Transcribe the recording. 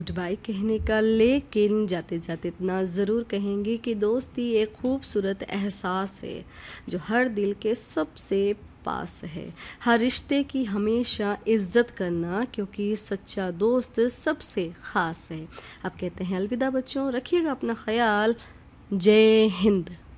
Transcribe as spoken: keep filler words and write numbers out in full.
Good bye कहने का, लेकिन जाते जाते इतना ज़रूर कहेंगे कि दोस्ती एक खूबसूरत एहसास है जो हर दिल के सबसे पास है। हर रिश्ते की हमेशा इज्जत करना, क्योंकि सच्चा दोस्त सबसे ख़ास है। अब कहते हैं अलविदा बच्चों, रखिएगा अपना ख्याल। जय हिंद।